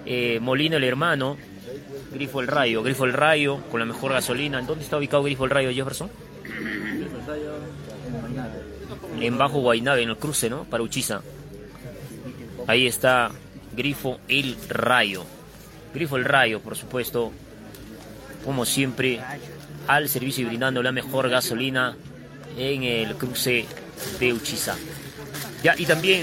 Molino el Hermano, Grifo el Rayo, con la mejor gasolina. ¿Dónde está ubicado Grifo el Rayo, Jefferson? En Bajo Guaynave, en el cruce, ¿no? Para Uchiza. Ahí está Grifo el Rayo. Grifo el Rayo, por supuesto, como siempre, al servicio y brindando la mejor gasolina en el cruce de Uchiza. Ya, y también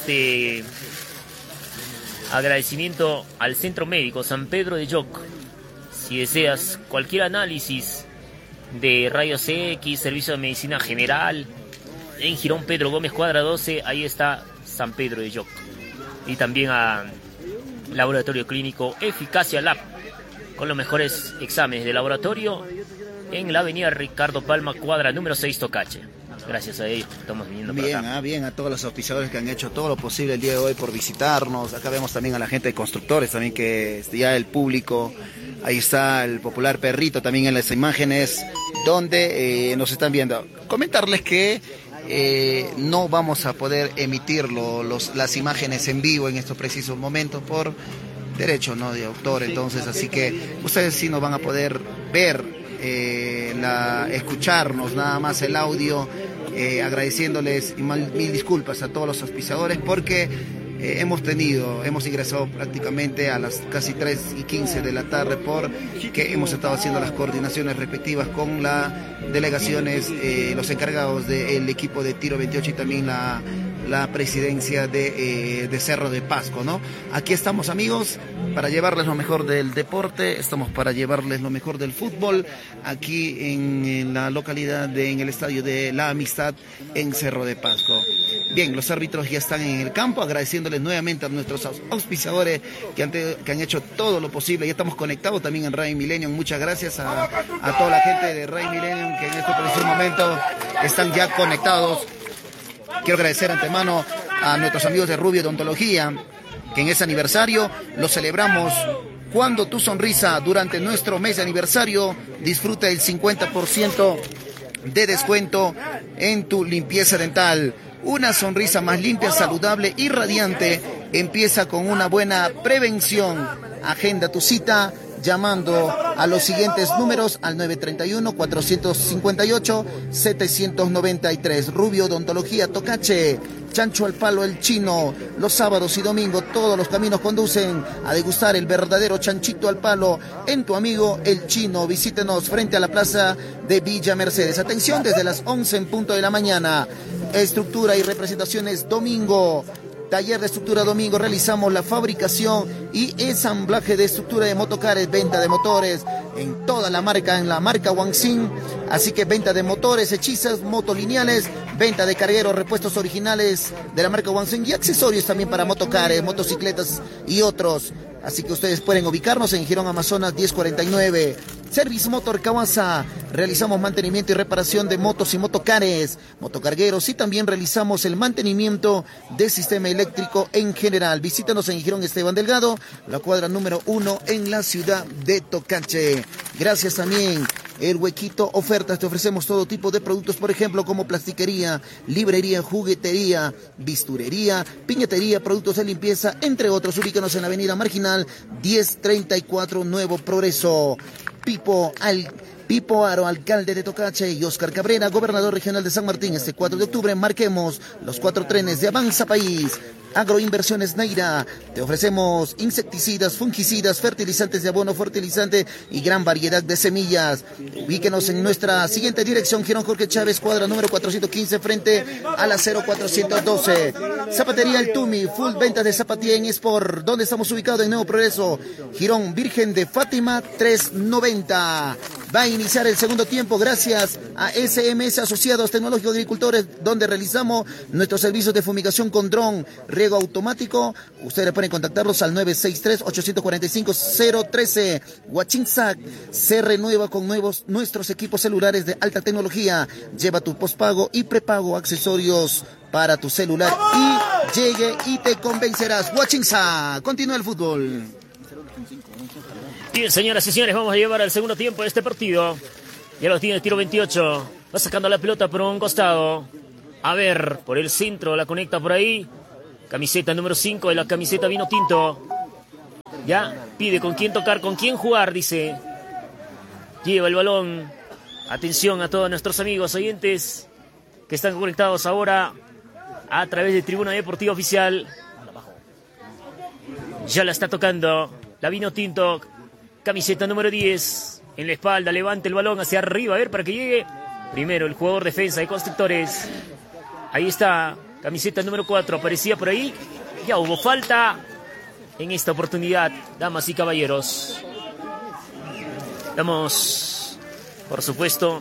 agradecimiento al Centro Médico San Pedro de Yoc. Si deseas cualquier análisis de rayos X, servicio de medicina general, en Girón Pedro Gómez cuadra 12, ahí está San Pedro de Yoc. Y también a Laboratorio Clínico Eficacia Lab, con los mejores exámenes de laboratorio en la avenida Ricardo Palma, cuadra número 6, Tocache. Gracias a ellos estamos viniendo bien, para acá. Bien, a todos los auspiciadores que han hecho todo lo posible el día de hoy por visitarnos. Acá vemos también a la gente de constructores, también que ya el público. Ahí está el popular perrito también en las imágenes donde nos están viendo. Comentarles que no vamos a poder emitir las imágenes en vivo en estos precisos momentos por derecho, ¿no?, de autor. Entonces, así que ustedes sí nos van a poder ver, escucharnos nada más el audio, agradeciéndoles y mil disculpas a todos los auspiciadores porque hemos ingresado prácticamente a las casi 3:15 de la tarde porque hemos estado haciendo las coordinaciones respectivas con las delegaciones, los encargados del equipo de Tiro 28 y también la presidencia de Cerro de Pasco, ¿no? Aquí estamos, amigos, para llevarles lo mejor del deporte, estamos para llevarles lo mejor del fútbol, aquí en la localidad, en el estadio de La Amistad, en Cerro de Pasco. Bien, los árbitros ya están en el campo, agradeciéndoles nuevamente a nuestros auspiciadores que han hecho todo lo posible. Ya estamos conectados también en Ray Millennium. Muchas gracias a toda la gente de Ray Millennium que en este preciso momento están ya conectados. Quiero agradecer antemano a nuestros amigos de Rubio Odontología, que en ese aniversario lo celebramos cuando tu sonrisa durante nuestro mes de aniversario disfruta el 50% de descuento en tu limpieza dental. Una sonrisa más limpia, saludable y radiante empieza con una buena prevención. Agenda tu cita llamando a los siguientes números al 931-458-793. Rubio Odontología Tocache, Chancho al Palo El Chino. Los sábados y domingos todos los caminos conducen a degustar el verdadero chanchito al palo en tu amigo El Chino. Visítenos frente a la plaza de Villa Mercedes. Atención, desde las 11 en punto de la mañana. Estructura y representaciones domingo. Taller de estructura domingo, realizamos la fabricación y ensamblaje de estructura de motocares, venta de motores en toda la marca, en la marca Wanxin, así que venta de motores, hechizas, motolineales, venta de cargueros, repuestos originales de la marca Wanxin y accesorios también para motocares, motocicletas y otros. Así que ustedes pueden ubicarnos en Girón Amazonas 1049. Service Motor Kawasa. Realizamos mantenimiento y reparación de motos y motocares, motocargueros y también realizamos el mantenimiento del sistema eléctrico en general. Visítanos en Girón Esteban Delgado, la cuadra número 1 en la ciudad de Tocache. Gracias también. El Huequito Ofertas, te ofrecemos todo tipo de productos, por ejemplo, como plastiquería, librería, juguetería, bisturería, piñatería, productos de limpieza, entre otros. Ubícanos en la avenida Marginal 1034 Nuevo Progreso. Pipo Aro, alcalde de Tocache, y Oscar Cabrera, gobernador regional de San Martín. Este 4 de octubre marquemos los 4 trenes de Avanza País. Agroinversiones Neira, te ofrecemos insecticidas, fungicidas, fertilizantes de abono, fertilizante y gran variedad de semillas. Ubíquenos en nuestra siguiente dirección, Girón Jorge Chávez, cuadra número 415, frente a la 0412. Zapatería El Tumi, full ventas de zapatilla en Sport. ¿Dónde estamos ubicados? En Nuevo Progreso, Girón Virgen de Fátima 390. Va a iniciar el segundo tiempo gracias a SMS Asociados Tecnológicos Agricultores, donde realizamos nuestros servicios de fumigación con dron, riego automático. Ustedes pueden contactarlos al 963-845-013. Huachinsac se renueva con nuestros equipos celulares de alta tecnología. Lleva tu postpago y prepago, accesorios para tu celular y llegue y te convencerás. Huachinsac, continúa el fútbol. Bien, señoras y señores, vamos a llevar al segundo tiempo de este partido. Ya lo tiene el Tiro 28. Va sacando la pelota por un costado. A ver, por el centro, la conecta por ahí. Camiseta número 5 de la camiseta vino tinto. Ya pide con quién tocar, con quién jugar, dice. Lleva el balón. Atención a todos nuestros amigos oyentes que están conectados ahora a través de Tribuna Deportiva Oficial. Ya la está tocando la Vinotinto, camiseta número 10. En la espalda, levanta el balón hacia arriba, a ver, para que llegue primero el jugador defensa de Constructores. Ahí está, camiseta número 4, aparecía por ahí. Ya hubo falta en esta oportunidad, damas y caballeros. Estamos, por supuesto,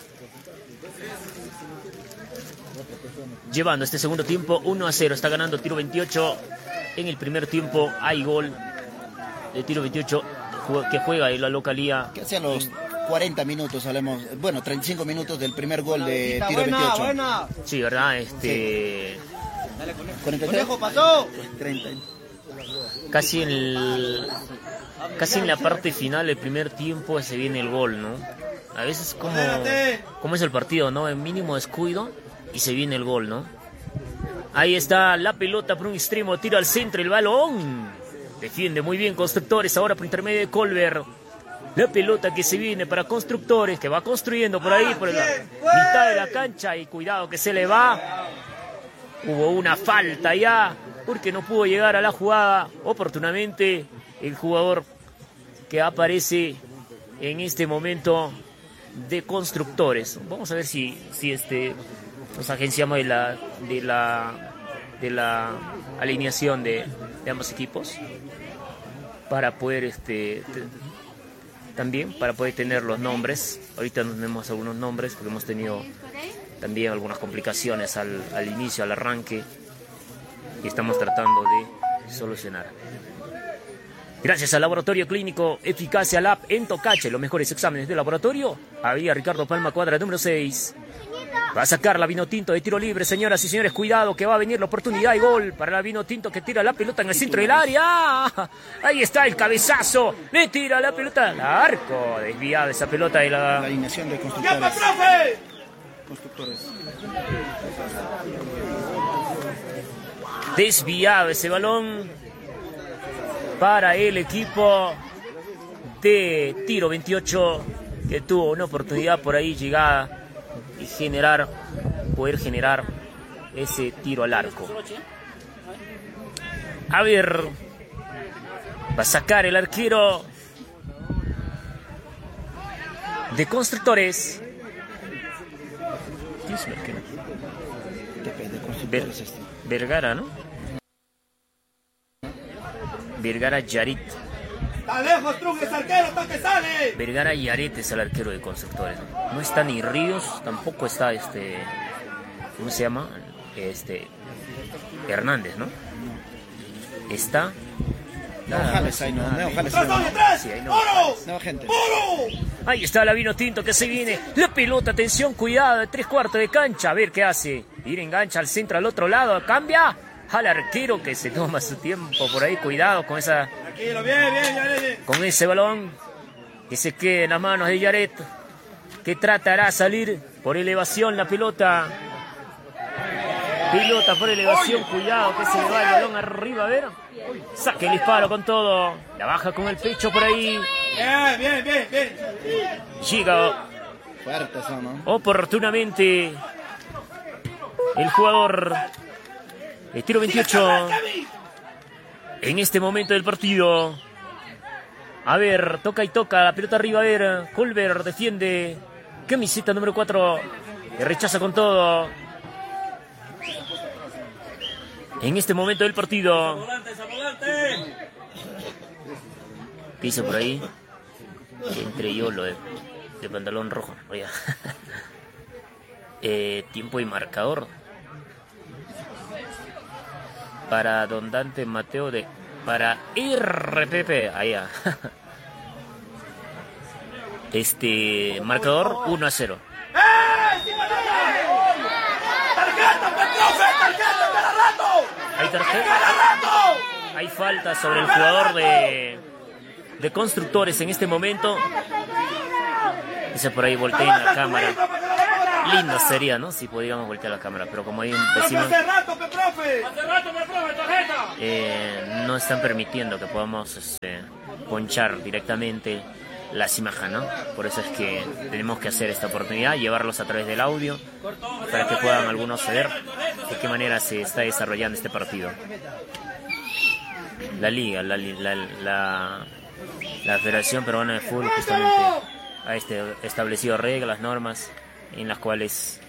llevando este segundo tiempo 1-0. Está ganando Tiro 28. En el primer tiempo hay gol de Tiro 28 que juega en la localía. Que hacia los 40 minutos, hablemos, bueno, 35 minutos del primer gol de Tiro 28. Buena. Sí, ¿verdad? Sí. 43. Pasó. 30. Casi en la parte final del primer tiempo se viene el gol, ¿no? A veces como es el partido, ¿no? El mínimo descuido y se viene el gol, ¿no? Ahí está la pelota por un extremo, tira al centro el balón. Defiende muy bien Constructores, ahora por intermedio de Colbert. La pelota que se viene para Constructores, que va construyendo por ahí, por la mitad de la cancha. Y cuidado que se le va. Hubo una falta ya, porque no pudo llegar a la jugada oportunamente el jugador que aparece en este momento de Constructores. Vamos a ver si nos agenciamos de la alineación de ambos equipos para poder también para poder tener los nombres. Ahorita nos tenemos algunos nombres porque hemos tenido también algunas complicaciones al inicio, al arranque, y estamos tratando de solucionar. Gracias al Laboratorio Clínico Eficacia Lab en Tocache, los mejores exámenes de laboratorio. Había Ricardo Palma, cuadra número 6. Va a sacar la Vinotinto de tiro libre, señoras y señores. Cuidado que va a venir la oportunidad y gol para la Vinotinto, que tira la pelota en el centro del área. Ahí está el cabezazo. Le tira la pelota al arco. Desviada esa pelota de la alineación de Constructores. Desviado ese balón para el equipo de Tiro 28, que tuvo una oportunidad por ahí llegada y poder generar ese tiro al arco. A ver, va a sacar el arquero de Constructores. ¿Quién es el arquero? Vergara, ¿no? Vergara Yarit. ¡Está lejos, Trujillo, es arquero, hasta que sale! Vergara Yaret es el arquero de Constructores. No está ni Ríos, tampoco está ¿cómo se llama? Hernández, ¿no? Está. Ahí está la Vinotinto que se viene. La pelota, atención, cuidado, de 3/4 de cancha. A ver qué hace. Ir engancha al centro, al otro lado, cambia al arquero que se toma su tiempo por ahí. Cuidado con esa. Tranquilo, bien. Con ese balón que se quede en las manos de Yaret, que tratará de salir por elevación la pelota. Pilota por elevación, cuidado que se le va el balón arriba, a ver. Saque el disparo con todo. La baja con el pecho por ahí. Bien. Llega fuerte, ¿no? Oportunamente el jugador de Tiro 28 en este momento del partido. A ver, toca la pelota arriba, a ver. Colbert defiende. Camiseta número 4. Le rechaza con todo. En este momento del partido. ¿Qué hizo por ahí? Entre yo lo de pantalón rojo. Tiempo y marcador para Don Dante Mateo para RPP. Allá. Marcador 1-0. Hay tarjeta. Hay falta sobre el jugador de Constructores en este momento. Dice por ahí, voltea en la cámara. Lindo sería, ¿no? Si pudiéramos voltear la cámara, pero como ahí decimos, Hace rato, profe, tarjeta. no están permitiendo que podamos ponchar directamente las imágenes, ¿no? Por eso es que tenemos que hacer esta oportunidad, llevarlos a través del audio, para que puedan algunos saber de qué manera se está desarrollando este partido. La liga, la Federación Peruana de Fútbol justamente ha establecido reglas, normas en las cuales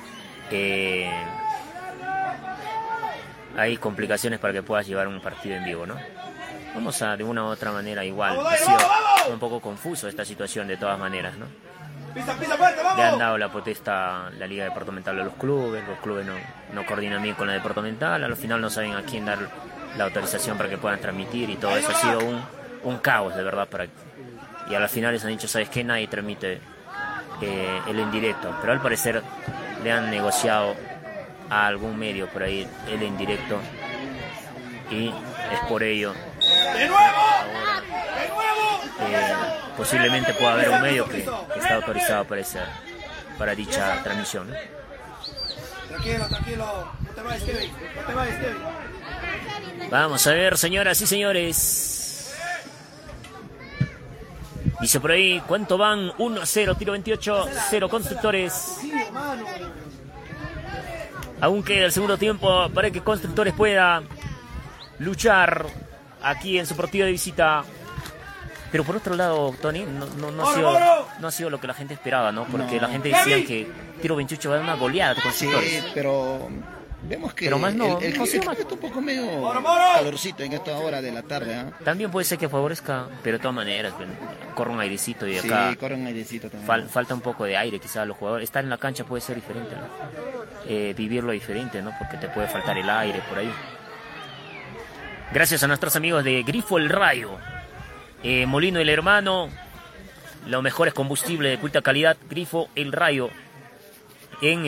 hay complicaciones para que puedas llevar un partido en vivo, ¿no? Vamos a, de una u otra manera, igual. Ha sido un poco confuso esta situación de todas maneras, ¿no? Pisa fuerte, vamos. Le han dado la potestad la Liga Departamental a los clubes no coordinan bien con la departamental, al final no saben a quién dar la autorización para que puedan transmitir y todo eso ha sido un caos, de verdad. Y a las finales han dicho, ¿sabes qué? Nadie transmite el en directo, pero al parecer le han negociado a algún medio por ahí el en directo y es por ello ¡De nuevo! posiblemente pueda haber un medio que está autorizado para dicha transmisión, ¿no? Tranquilo. No te vayas, Kevin. Vamos a ver, señoras y señores. Dice por ahí, ¿cuánto van? 1-0, tiro 28, 0 Constructores. Aún queda el segundo tiempo para que Constructores pueda luchar aquí en su partido de visita. Pero por otro lado, Tony, no ha sido lo que la gente esperaba, ¿no? Porque la gente decía que tiro 28 va a dar una goleada de Constructores. Sí, pero vemos que pero más no, el no clima está un poco medio calorcito en esta hora de la tarde, ¿eh? También puede ser que favorezca, pero de todas maneras, corre un airecito y acá sí, corre un airecito también. Falta un poco de aire quizás a los jugadores. Estar en la cancha puede ser diferente, ¿no? Vivirlo diferente, ¿no? Porque te puede faltar el aire por ahí. Gracias a nuestros amigos de Grifo El Rayo, Molino El Hermano, los mejores combustibles de culta calidad, Grifo El Rayo, en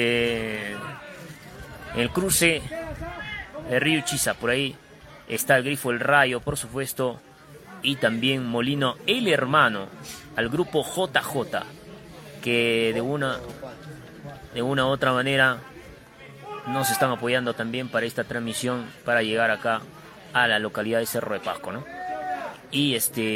el cruce de Río Chiza, por ahí está el Grifo El Rayo, por supuesto, y también Molino El Hermano, al grupo JJ, que de una u otra manera nos están apoyando también para esta transmisión, para llegar acá a la localidad de Cerro de Pasco, ¿no? Y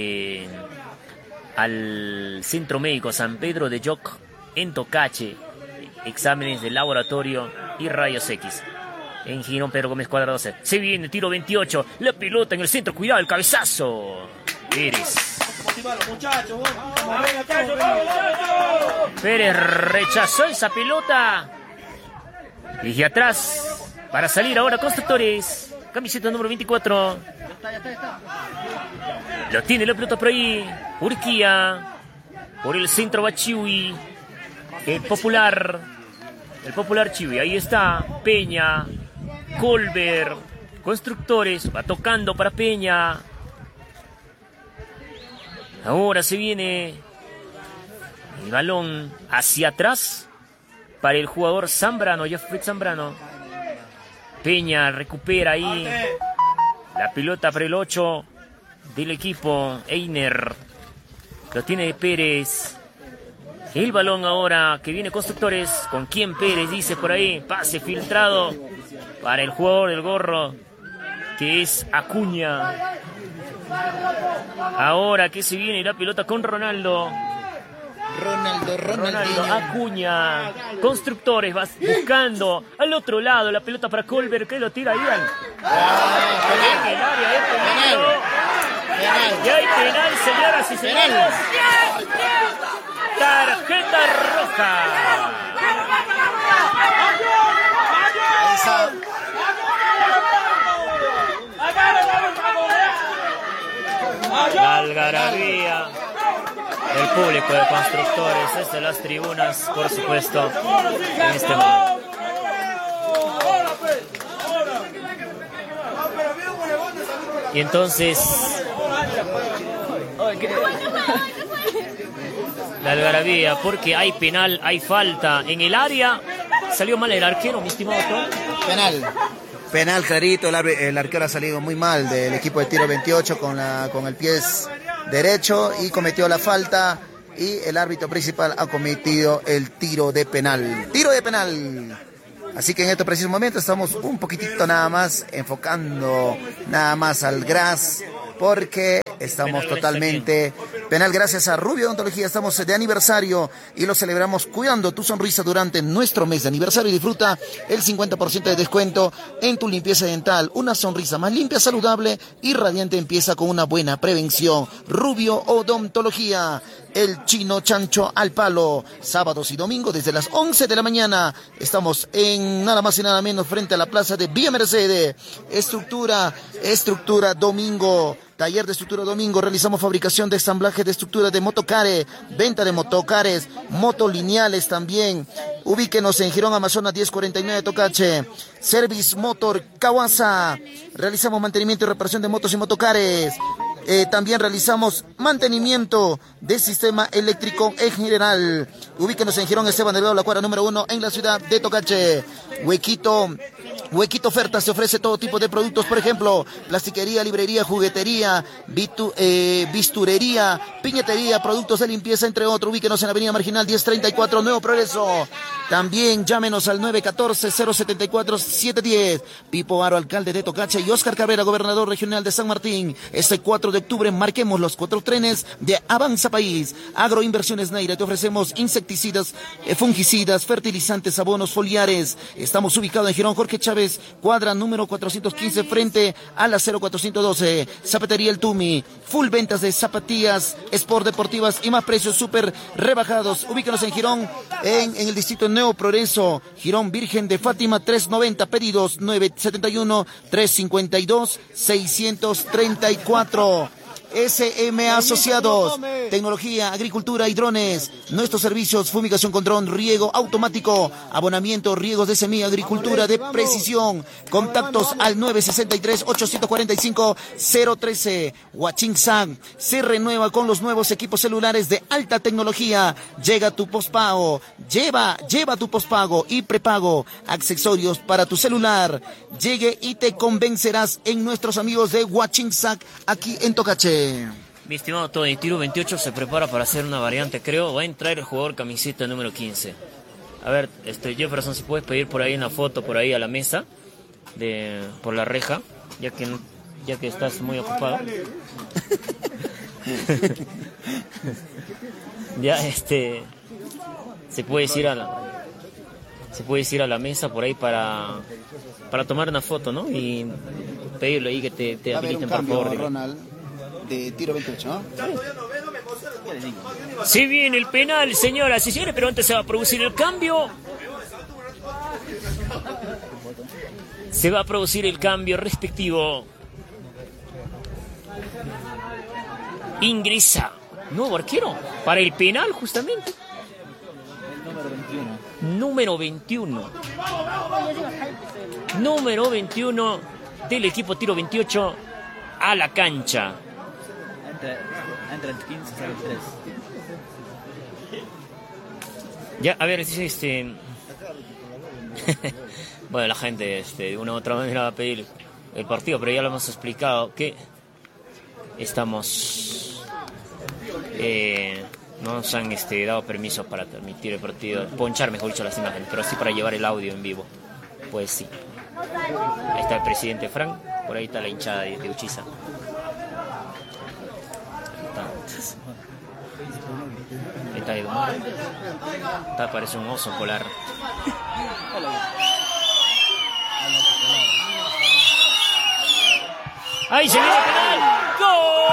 al Centro Médico San Pedro de Yoc en Tocache, exámenes de laboratorio y rayos X. En Girón Pedro Gómez cuadra 12. Se viene tiro 28, la pelota en el centro, cuidado el cabezazo. Pérez. Pérez rechazó esa pelota. Y atrás para salir ahora Constructores. Camiseta número 24. Lo tiene la pelota por ahí. Urquía. Por el centro va Chiwi. El popular Chiwi. Ahí está. Peña. Colbert. Constructores. Va tocando para Peña. Ahora se viene el balón hacia atrás para el jugador Zambrano. Jeffrey Zambrano. Peña recupera ahí la pelota para el 8 del equipo Einer. Lo tiene Pérez. El balón ahora que viene Constructores. ¿Con quién Pérez? Dice por ahí. Pase filtrado para el jugador del gorro, que es Acuña. Ahora que se viene la pelota con Ronaldo Acuña. Constructores va buscando al otro lado la pelota para Colbert, que lo tira ahí en el área de peligro. Y hay penal, señoras y señores. Tarjeta roja. La algarabía, el público de Constructores desde las tribunas, por supuesto, en este momento. Y entonces la algarabía, porque hay penal, hay falta en el área. Salió mal el arquero, mi estimado Tom. Penal clarito, el arquero ha salido muy mal del equipo de tiro 28 con el pie derecho y cometió la falta. y el árbitro principal ha cometido el tiro de penal. Tiro de penal. Así que en este preciso momento estamos un poquitito nada más enfocando nada más al GRAS, porque estamos totalmente penal. Gracias a Rubio Odontología estamos de aniversario y lo celebramos cuidando tu sonrisa durante nuestro mes de aniversario. Y disfruta el 50% de descuento en tu limpieza dental. Una sonrisa más limpia, saludable y radiante empieza con una buena prevención. Rubio Odontología. El Chino Chancho al Palo, sábados y domingos desde las 11 de la mañana. Estamos en nada más y nada menos frente a la plaza de Villa Mercedes. Estructura domingo. Taller de estructura domingo. Realizamos fabricación de ensamblaje de estructura de motocares, venta de motocares, motolineales también. Ubíquenos en Girón Amazonas 1049 Tocache. Service Motor Kawasa. Realizamos mantenimiento y reparación de motos y motocares. También realizamos mantenimiento de sistema eléctrico en general. Ubíquenos en Girón Esteban Delgado, la cuadra número 1 en la ciudad de Tocache. Huequito Ofertas, se ofrece todo tipo de productos, por ejemplo, plastiquería, librería, juguetería, bisturería, piñatería, productos de limpieza, entre otros. Ubíquenos en la avenida Marginal 1034, Nuevo Progreso. También llámenos al 914-074-710. Pipo Aro, alcalde de Tocache, y Oscar Cabrera, gobernador regional de San Martín. Este 4 de octubre marquemos los 4 trenes de Avanza País. Agroinversiones Neira, te ofrecemos insecticidas, fungicidas, fertilizantes, abonos foliares. Estamos ubicados en Girón Jorge Chávez, cuadra número 415, frente a la 0412. Zapatería El Tumi, full ventas de zapatillas, sport deportivas y más precios súper rebajados. Ubícanos en Girón, en el distrito Nuevo Progreso. Girón Virgen de Fátima 390, pedidos 971-352-634. SM Asociados, tecnología, agricultura y drones. Nuestros servicios: fumigación con dron, riego automático, abonamiento, riegos de semilla, agricultura de precisión. Contactos al 963-845-013. Huaching-San se renueva con los nuevos equipos celulares de alta tecnología. Llega tu pospago, lleva tu pospago y prepago, accesorios para tu celular. Llegue y te convencerás en nuestros amigos de Huaching-San, aquí en Tocache. Mi estimado Tony, Tiro 28 se prepara para hacer una variante, creo. Va a entrar el jugador camiseta número 15. A ver, Jefferson, si puedes pedir por ahí una foto por ahí a la mesa, por la reja, ya que estás muy ocupado. Ya, se puede ir a la mesa por ahí para tomar una foto, ¿no? Y pedirle ahí que te habiliten, por favor. Ronald, de Tiro 28, ¿no? Si viene el penal, señoras y señores, pero antes se va a producir el cambio. Se va a producir el cambio respectivo. Ingresa nuevo arquero para el penal, justamente. Número 21. Número 21 del equipo Tiro 28 a la cancha. Entra el 15-03. Ya, a ver, bueno, la gente de una u otra manera va a pedir el partido, pero ya lo hemos explicado que estamos no nos han dado permiso para transmitir el partido, ponchar, mejor dicho, las imágenes, pero sí para llevar el audio en vivo. Pues sí. Ahí está el presidente Frank, por ahí está la hinchada de Uchiza. Ahí está Edu. Parece un oso polar. ¡Ahí se viene el penal! ¡Gol!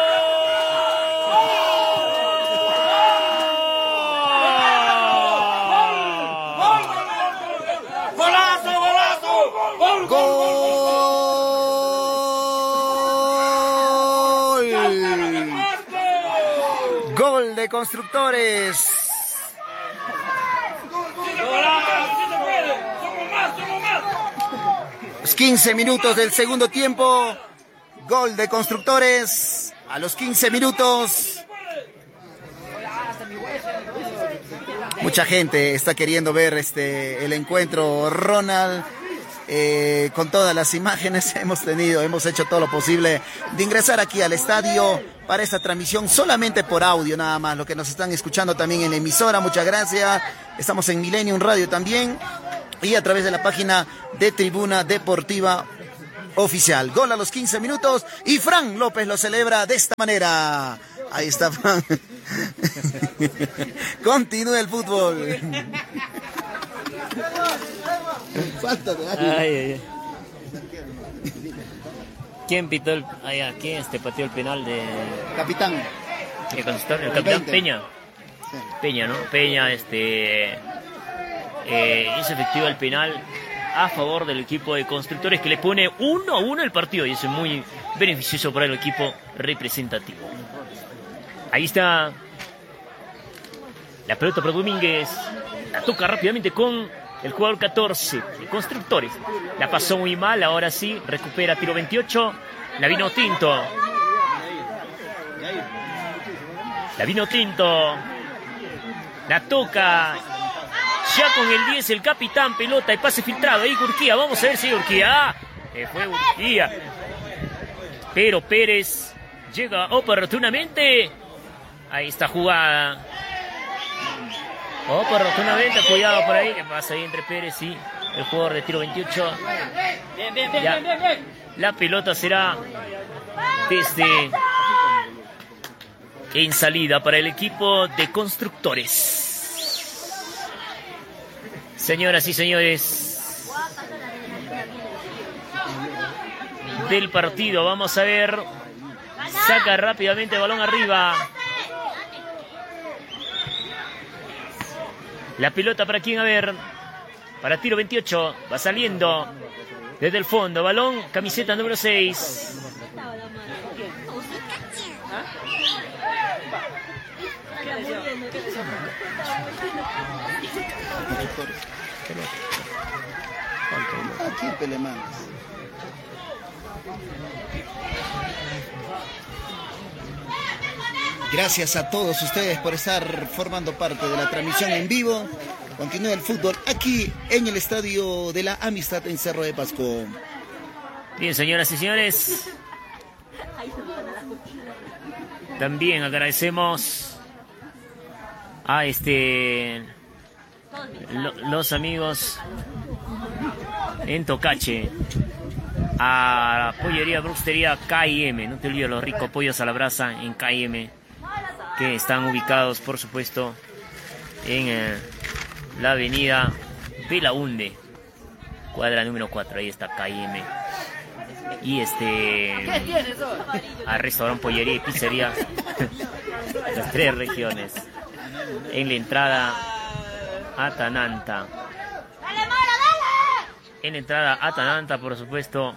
Gol de Constructores. Los 15 minutos del segundo tiempo. Gol de Constructores a los 15 minutos. Mucha gente está queriendo ver el encuentro. Ronald, con todas las imágenes hemos hecho todo lo posible de ingresar aquí al estadio para esta transmisión solamente por audio nada más, lo que nos están escuchando también en la emisora, muchas gracias. Estamos en Millennium Radio también y a través de la página de Tribuna Deportiva Oficial. Gol a los 15 minutos y Fran López lo celebra de esta manera. Ahí está Fran. Continúa el fútbol. Falta de ay. ¿Quién pitó el ¿quién pateó el penal de capitán? El capitán 20. Peña. Sí. Peña, ¿no? Peña hizo efectivo el penal a favor del equipo de Constructores, que le pone 1-1 el partido y eso es muy beneficioso para el equipo representativo. Ahí está la pelota para Domínguez, la toca rápidamente con el jugador 14 de Constructores, la pasó muy mal, ahora sí recupera tiro 28, la vino Tinto, la toca ya con el 10 el capitán, pelota y pase filtrado, ahí Urquía, vamos a ver si Urquía, fue Urquía, pero Pérez llega oportunamente, ahí está jugada, oportunamente, cuidado por ahí, que pasa ahí entre Pérez y el jugador de tiro 28, bien. La pelota será desde en salida para el equipo de Constructores. Señoras y señores del partido, vamos a ver, saca rápidamente el balón arriba, la pelota para quién, a ver, para tiro 28, va saliendo desde el fondo, balón, camiseta número 6. Aquí Pelemanes. Gracias a todos ustedes por estar formando parte de la transmisión en vivo. Continúa el fútbol aquí en el Estadio de la Amistad en Cerro de Pasco. Bien, señoras y señores, también agradecemos a los amigos en Tocache, a Pollería Brustería K&M, no te olvides los ricos pollos a la brasa en K&M, que están ubicados por supuesto en la avenida Belaunde, cuadra número 4, ahí está K&M. Y al restaurante Pollería y Pizzería las 3 regiones, en la entrada a Tananta. En la entrada a Tananta, por supuesto,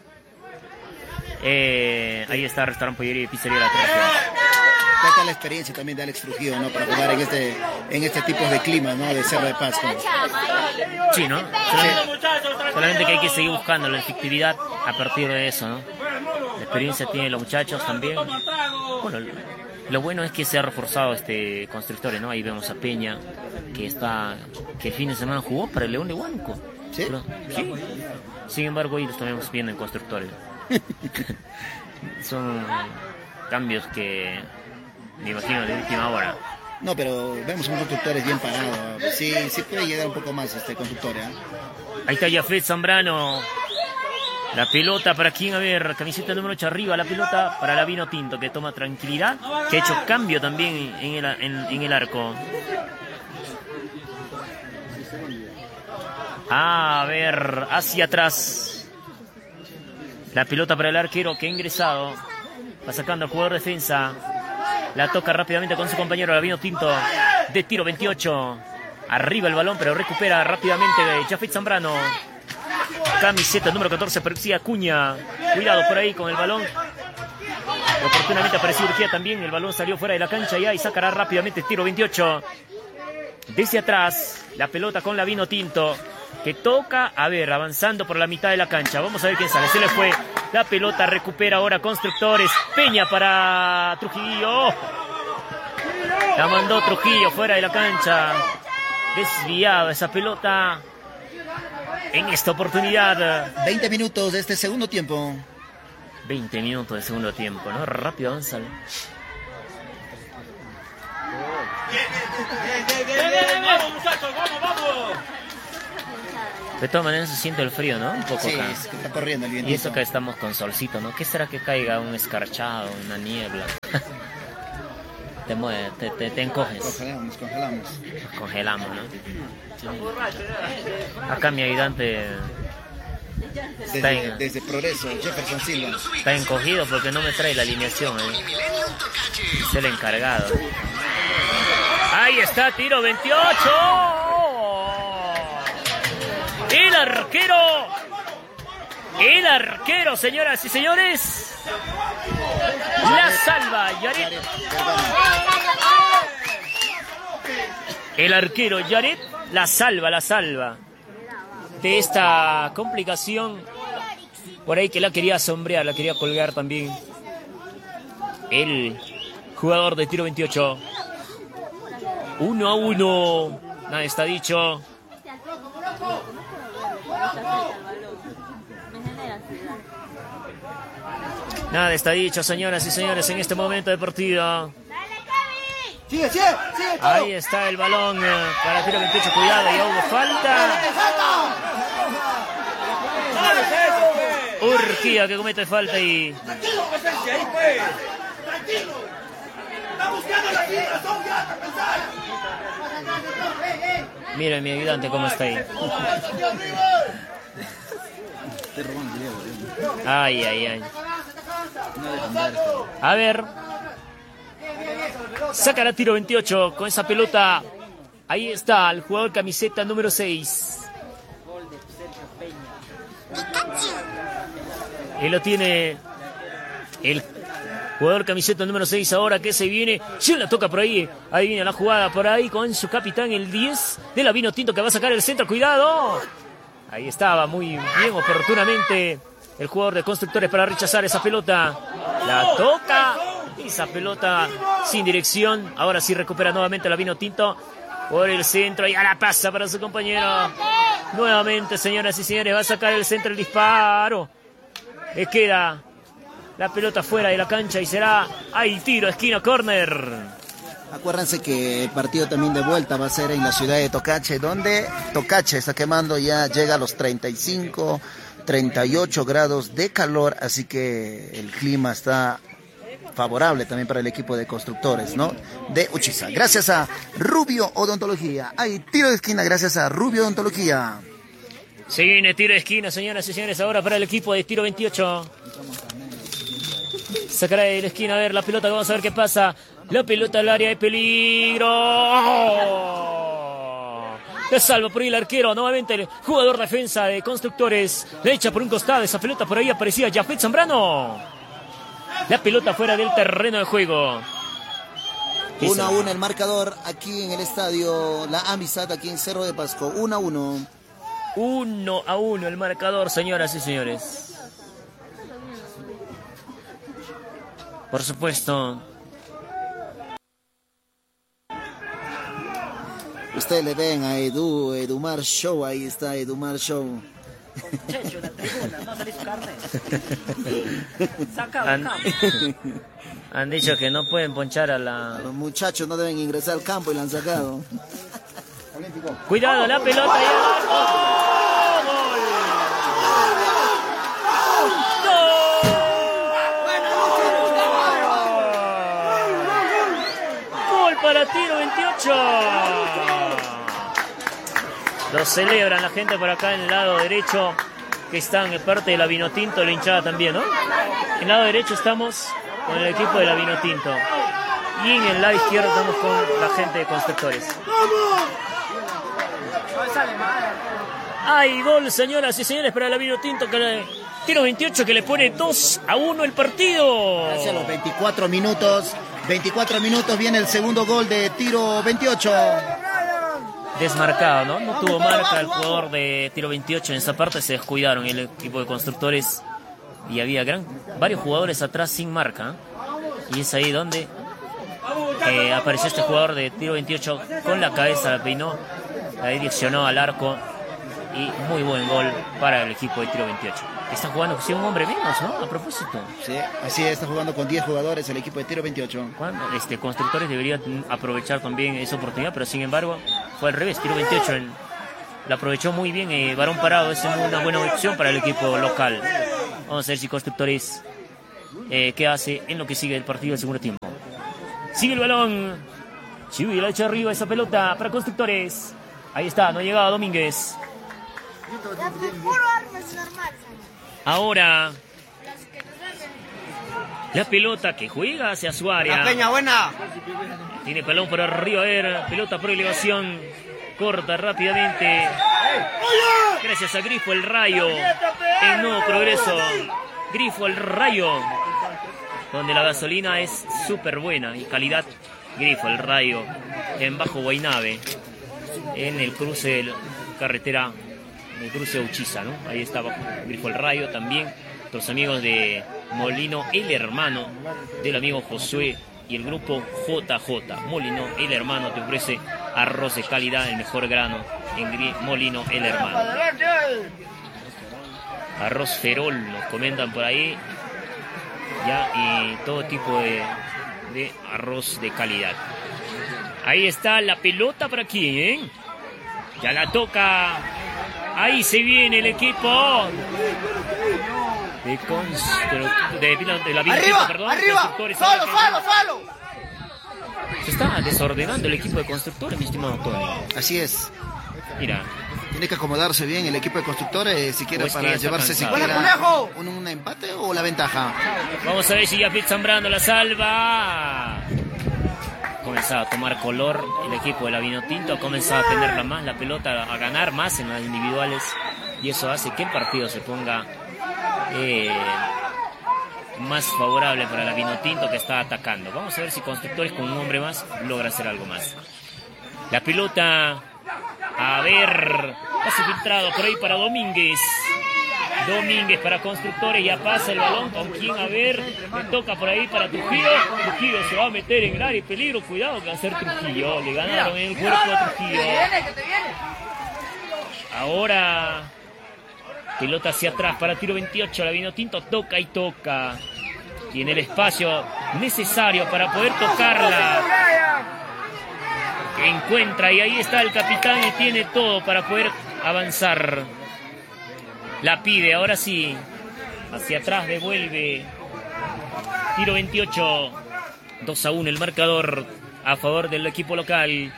ahí está el restaurante Pollería y Pizzería la 3 regiones. Trata la experiencia también de Alex Trujillo, ¿no? Para jugar en este tipo de clima, ¿no? De Cerro de Pasco. Sí, ¿no? Solamente que hay que seguir buscando la efectividad a partir de eso, ¿no? La experiencia tienen los muchachos también. Bueno, lo bueno es que se ha reforzado Constructores, ¿no? Ahí vemos a Peña, que el fin de semana jugó para el León de Huánuco. ¿Sí? Sí. Sin embargo, hoy lo estamos viendo en Constructores. Son cambios que me imagino de última hora. No, pero vemos un Constructores bien parado. Sí puede llegar un poco más Constructores, ¿eh? Ahí está Jafet Zambrano. La pelota para quién, a ver, camiseta número 8 arriba, la pelota para la Vino Tinto, que toma tranquilidad, que ha hecho cambio también en el arco. A ver, hacia atrás. La pelota para el arquero que ha ingresado. Va sacando al jugador de defensa. La toca rápidamente con su compañero, la Vino Tinto, de tiro 28. Arriba el balón, pero recupera rápidamente Jafet Zambrano. Camiseta número 14, Percía Acuña. Cuidado por ahí con el balón. Oportunamente apareció Urquía también. El balón salió fuera de la cancha y ahí sacará rápidamente tiro 28. Desde atrás, la pelota con la Vino Tinto, que toca, a ver, avanzando por la mitad de la cancha. Vamos a ver quién sale. Se le fue la pelota, recupera ahora Constructores. Peña para Trujillo. La mandó Trujillo fuera de la cancha. Desviado esa pelota. en esta oportunidad. 20 minutos de este segundo tiempo. 20 minutos de segundo tiempo, ¿no? Rápido avanza. Bien. Vamos, muchachos, vamos. De todas maneras se siente el frío, ¿no? Un poco Sí, acá. es que está corriendo el viento. Y eso que estamos con solcito, ¿no? ¿Qué será que caiga un escarchado, una niebla? Te mueve, te encoges. Congelamos. Nos congelamos, ¿no? Acá mi ayudante Desde Progreso, Jefferson Silva. está encogido porque no me trae la alineación. Es el encargado. Ahí está, tiro 28. El arquero, señoras y señores. La salva, Yaret. El arquero Yaret la salva de esta complicación. Por ahí que la quería sombrear, la quería colgar también el jugador de tiro 28. 1-1. Nada está dicho. Nada está dicho, señoras y señores, en este momento de partido. Sigue. Ahí está el balón para tiro 28. Cuidado, ya hubo falta. Urquía que comete falta y... Tranquilo. Está buscando la razón ya para pensar. Mira mi ayudante cómo está ahí. Ay. A ver. Saca la tiro 28 con esa pelota. Ahí está el jugador camiseta número 6. Y lo tiene el jugador camiseta número 6 ahora que se viene. Se la toca por ahí. Ahí viene la jugada por ahí con su capitán, el 10 de la Vinotinto, que va a sacar el centro. ¡Cuidado! Ahí estaba muy bien oportunamente el jugador de Constructores para rechazar esa pelota. La toca. Esa pelota sin dirección. Ahora sí recupera nuevamente la Vinotinto por el centro. Y a la pasa para su compañero. Nuevamente, señoras y señores, va a sacar el centro, el disparo. Le queda la pelota fuera de la cancha y será ahí tiro, esquina, córner. Acuérdense que el partido también de vuelta va a ser en la ciudad de Tocache, donde Tocache está quemando, ya llega a los 35, 38 grados de calor, así que el clima está favorable también para el equipo de Constructores, ¿no? De Uchiza. Gracias a Rubio Odontología. Hay tiro de esquina gracias a Rubio Odontología. Se viene tiro de esquina, señoras y señores, ahora para el equipo de tiro 28. Sacará de la esquina, a ver la pelota, vamos a ver qué pasa. La pelota al área de peligro. ¡Oh! Le salva por ahí el arquero, nuevamente el jugador defensa de Constructores. Le echa por un costado, esa pelota por ahí aparecía Jafet Zambrano. La pelota fuera del terreno de juego. 1-1 el marcador aquí en el estadio La Amistad, aquí en Cerro de Pasco. 1-1. 1-1 el marcador, señoras y señores. Por supuesto. Ustedes le ven a Edumar Show, ahí está Edumar Show. Han dicho que no pueden ponchar a la... Los muchachos no deben ingresar al campo y la han sacado. Cuidado, la pelota ya. ¡Gol para tiro 28! Lo celebran la gente por acá en el lado derecho, que están en parte de la Vinotinto, la hinchada también, ¿no? En el lado derecho estamos con el equipo de la Vinotinto. Y en el lado izquierdo estamos con la gente de Constructores. Hay gol, señoras y señores, para la Vinotinto, que le tiro 28 que le pone 2-1 el partido. Hacia los 24 minutos viene el segundo gol de tiro 28. Desmarcado, ¿no? No tuvo marca el jugador de tiro 28. En esa parte se descuidaron el equipo de Constructores y había varios jugadores atrás sin marca. Y es ahí donde apareció este jugador de tiro 28 con la cabeza, la peinó, la direccionó al arco Y muy buen gol para el equipo de Tiro 28. Está jugando sin un hombre menos, ¿no? A propósito. Sí, así es, está jugando con 10 jugadores el equipo de Tiro 28. Constructores deberían aprovechar también esa oportunidad, pero sin embargo fue al revés. Tiro 28 la aprovechó muy bien. Varón parado es una buena opción para el equipo local. Vamos a ver si Constructores qué hace en lo que sigue el partido del segundo tiempo. Sigue el balón. Chiwi la echa arriba esa pelota para Constructores. Ahí está, no ha llegado Domínguez. Ahora la pelota que juega hacia su área. La Peña, buena. Tiene balón por arriba, a ver, pelota por elevación. Corta rápidamente. Gracias a Grifo el Rayo. En nuevo progreso. Grifo el Rayo. Donde la gasolina es súper buena y calidad. Grifo el Rayo. En Bajo Guaynave. En el cruce de la carretera. El cruce de Uchiza, ¿no? Ahí está Grifo el Rayo también. Los amigos de Molino, el hermano del amigo Josué y el grupo JJ. Molino, el hermano, te ofrece arroz de calidad, el mejor grano en Molino, el hermano. Arroz Ferol, nos comentan por ahí. Ya, y todo tipo de arroz de calidad. Ahí está la pelota para aquí, ¿eh? Ya la toca. Ahí se viene el equipo de la arriba, perdón, arriba, solo. Se está desordenando el equipo de Constructores, mi estimado Tony. Así es. Mira. Tiene que acomodarse bien el equipo de Constructores si quiere para llevarse siquiera un empate o la ventaja. Vamos a ver si ya Pete Zambrano la salva. Ha comenzado a tomar color el equipo de la Vinotinto, ha comenzado a tenerla más, la pelota, a ganar más en las individuales, y eso hace que el partido se ponga más favorable para la Vinotinto, que está atacando. Vamos a ver si Constructores con un hombre más logra hacer algo más. La pelota, a ver, pase filtrado por ahí para Domínguez. Domínguez para Constructores, ya pasa el balón, ¿con quién? A ver, le toca por ahí para Trujillo. Trujillo se va a meter en el área y peligro, cuidado que va a ser Trujillo. Le ganaron en el cuerpo a Trujillo. Ahora pelota hacia atrás para Tiro 28, la Vinotinto toca y toca. Tiene el espacio necesario para poder tocarla. Encuentra y ahí está el capitán y tiene todo para poder avanzar. La pide, ahora sí. Hacia atrás devuelve. Tiro 28. 2-1 el marcador a favor del equipo local.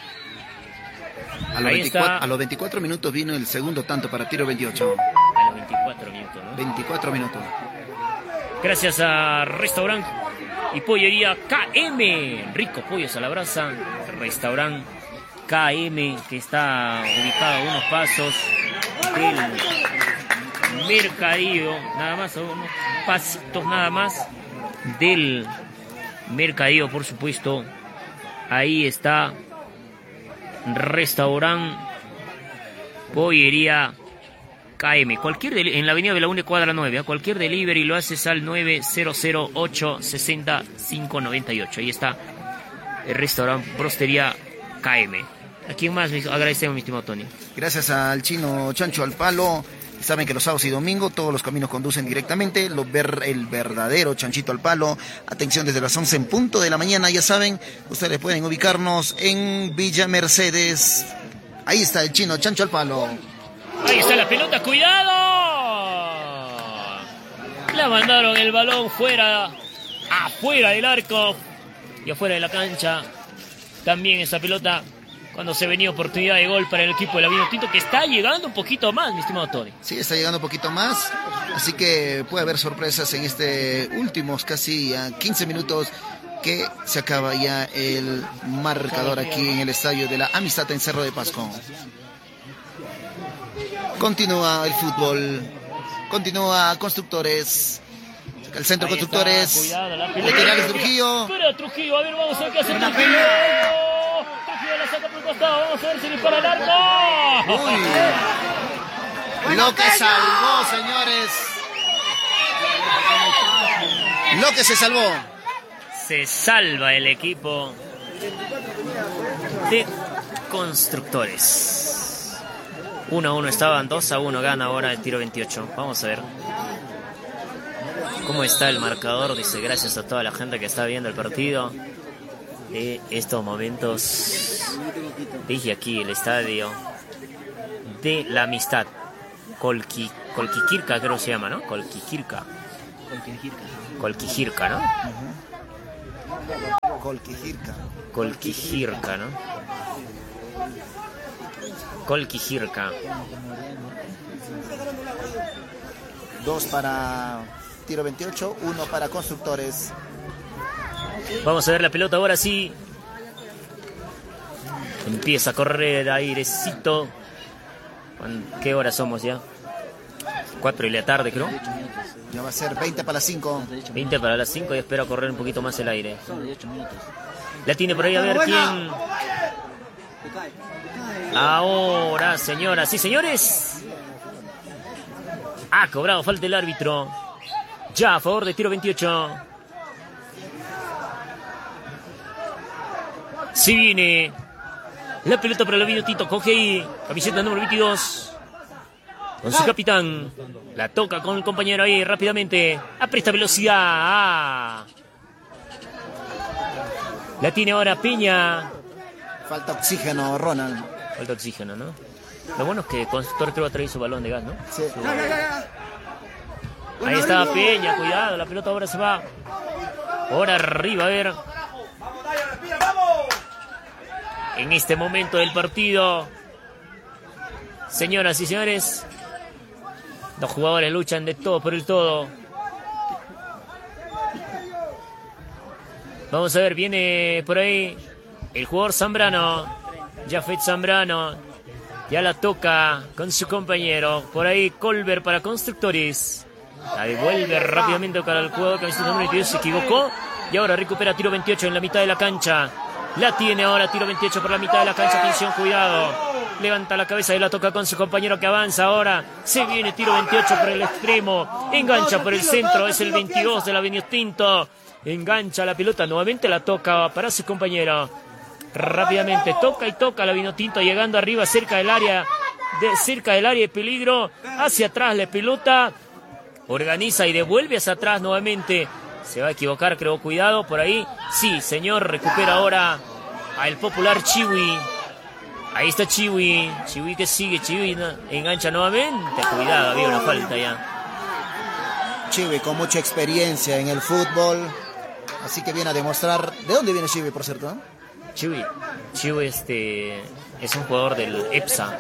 A los 24 minutos vino el segundo tanto para Tiro 28. A los 24 minutos, ¿no? 24 minutos. Gracias a Restaurant y Pollería KM. Rico pollos a la brasa. Restaurant KM, que está ubicado a unos pasos del Mercadillo. Nada más, unos pasitos nada más del Mercadillo, por supuesto. Ahí está Restaurant Pollería KM. En la avenida de la UNE cuadra 9. Cualquier delivery lo haces al 900-860-598. Ahí está el Restaurant Brostería KM. ¿A quién más agradecemos, mi estimado Tony? Gracias al chino Chancho al Palo. Saben que los sábados y domingos todos los caminos conducen directamente. El verdadero Chanchito al Palo. Atención, desde las 11 en punto de la mañana. Ya saben, ustedes pueden ubicarnos en Villa Mercedes. Ahí está el chino Chancho al Palo. Ahí está la pelota, cuidado. La mandaron el balón afuera del arco y afuera de la cancha. También esa pelota cuando se venía oportunidad de gol para el equipo de la Vinotinto, que está llegando un poquito más, mi estimado Tony. Sí, está llegando un poquito más, así que puede haber sorpresas en este últimos casi 15 minutos que se acaba ya el marcador aquí en el estadio de la Amistad en Cerro de Pasco. Continúa el fútbol, continúa Constructores, el centro ahí Constructores, cuidado, laterales Trujillo. Pero Trujillo, a ver, vamos a ver qué hace Trujillo. Trujillo la saca por el costado, vamos a ver si dispara el arco. Uy. Lo que salvó, señores. Lo que se salvó. Se salva el equipo de Constructores. 1-1 estaban, 2-1 gana ahora el tiro 28. Vamos a ver cómo está el marcador. Dice, gracias a toda la gente que está viendo el partido. Estos momentos, dije aquí, el estadio de la amistad. Colquiquirca creo que se llama, ¿no? Colquiquirca, ¿no? Colquijirca, ¿no? Colquijirca. 2 para tiro 28, 1 para Constructores. Vamos a ver la pelota ahora sí. Empieza a correr airecito. ¿Qué hora somos ya? 4 de la tarde, creo. Ya va a ser 20 para las 5. 20 para las 5 y espero correr un poquito más el aire. La tiene por ahí a ver quién. Ahora, señoras y señores. Ha cobrado falta el árbitro. Ya a favor de tiro 28. Si viene la pelota para el Vinotinto. Coge ahí camiseta número 22. Con su capitán. La toca con el compañero ahí rápidamente. Apresta velocidad. La tiene ahora Peña. Falta oxígeno, Ronald. Falta oxígeno, ¿no? Lo bueno es que Constructor creo que ha traído su balón de gas, ¿no? Sí. Ahí está Peña, cuidado, la pelota ahora se va. Ahora arriba, a ver. En este momento del partido, señoras y señores, los jugadores luchan de todo por el todo. Vamos a ver, viene por ahí el jugador Zambrano, Jafet Zambrano, ya la toca con su compañero. Por ahí Colbert para Constructores. La devuelve rápidamente para el jugador que número 22, se equivocó. Y ahora recupera tiro 28 en la mitad de la cancha. La tiene ahora tiro 28 por la mitad de la cancha. Atención, cuidado. Levanta la cabeza y la toca con su compañero que avanza ahora. Se viene tiro 28 por el extremo. Engancha por el centro. Es el 22 de la Vinotinto. Engancha la pelota. Nuevamente la toca para su compañero. Rápidamente toca y toca la Vinotinto. Llegando arriba cerca del área de peligro. Hacia atrás la pelota. Organiza y devuelve hacia atrás nuevamente. Se va a equivocar, creo, cuidado por ahí. Sí, señor, recupera ahora al popular Chiwi. Ahí está Chiwi. Chiwi que sigue, Chiwi engancha nuevamente. Cuidado, había una falta ya. Chiwi con mucha experiencia en el fútbol. Así que viene a demostrar. ¿De dónde viene Chiwi, por cierto? Chiwi es un jugador del EPSA.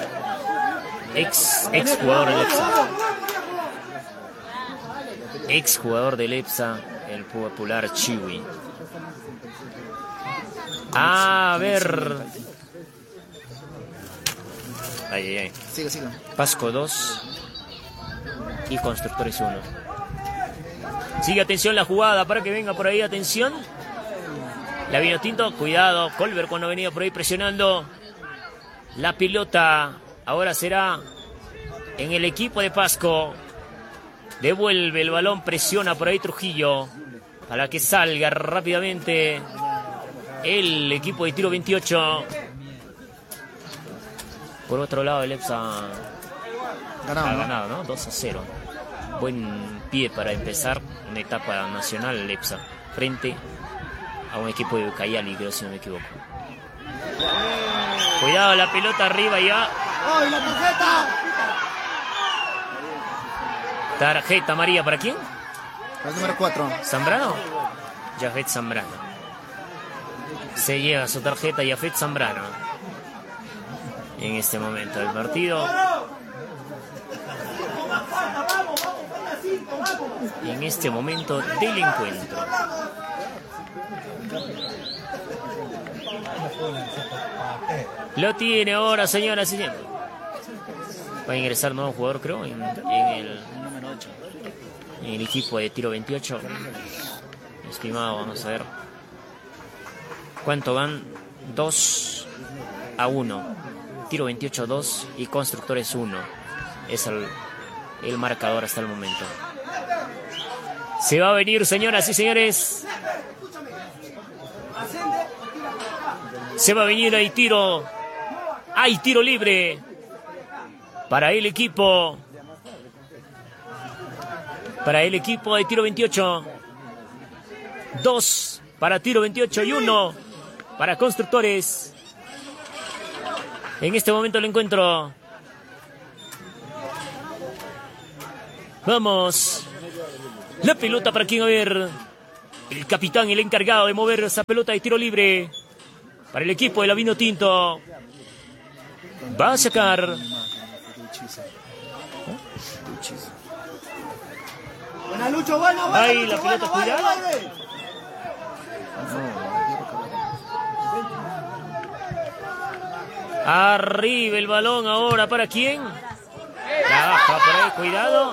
Ex jugador del EPSA. Ex jugador del EPSA, el popular Chiwi. A ver. Ay. Sigue. Pasco 2 y Constructores 1. Sigue, atención la jugada para que venga por ahí, atención. La Vinotinto, cuidado. Colbert cuando venía por ahí presionando. La pelota ahora será en el equipo de Pasco. Devuelve el balón, presiona por ahí Trujillo para que salga rápidamente el equipo de tiro 28. Por otro lado el EPSA ha ganado, ¿no? 2-0. Buen pie para empezar una etapa nacional el EPSA frente a un equipo de Cayali, creo, si no me equivoco. Cuidado, la pelota arriba ya. ¡Ay, la tarjeta! Tarjeta amarilla, ¿para quién? El número 4. ¿Zambrano? Jafet Zambrano. Se lleva su tarjeta Jafet Zambrano. En este momento del partido. Y en este momento del encuentro. Lo tiene ahora, señoras y señores. Va a ingresar nuevo jugador, creo, en el equipo de tiro 28. Estimado, vamos a ver. ¿Cuánto van? 2-1. Tiro 28, 2 y Constructores 1. Es el marcador hasta el momento. Se va a venir, señoras y señores. Se va a venir, hay tiro. Hay tiro libre. para el equipo de tiro 28. 2 para tiro 28 y 1 para Constructores. En este momento el encuentro. Vamos. La pelota para quien, a ver. El capitán, el encargado de mover esa pelota de tiro libre. Para el equipo de la Vinotinto. Va a sacar. Buena, Lucho, buena. Ahí la pelota, cuidado. Arriba el balón ahora, ¿para quién? La baja por ahí, cuidado.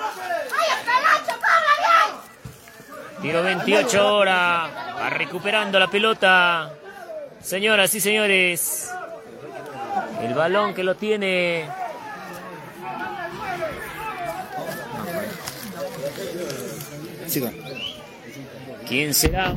Tiro 28 ahora. Va recuperando la pelota. Señoras y señores. El balón que lo tiene. Siga. ¿Quién será?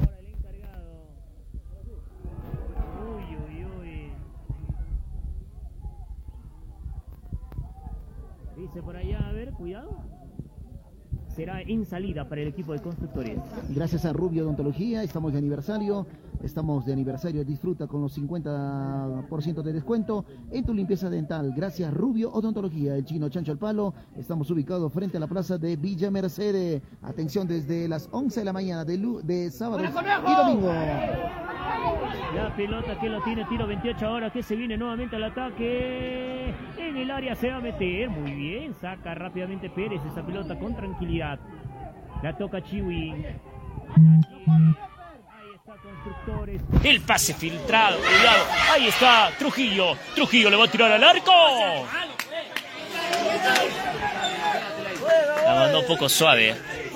Dice por allá, a ver, cuidado. Será en salida para el equipo de Constructores. Gracias a Rubio Odontología, estamos de aniversario. Disfruta con los 50% de descuento en tu limpieza dental. Gracias Rubio Odontología, el chino Chancho al Palo. Estamos ubicados frente a la plaza de Villa Mercedes. Atención, desde las 11 de la mañana de sábado y domingo. La pelota que lo tiene, tiro 28 ahora, que se viene nuevamente al ataque. En el área se va a meter, muy bien, saca rápidamente Pérez esa pelota con tranquilidad. La toca Chiwi. Ahí está Constructores. El pase filtrado, cuidado. Ahí está Trujillo. Trujillo le va a tirar al arco. La mandó un poco suave.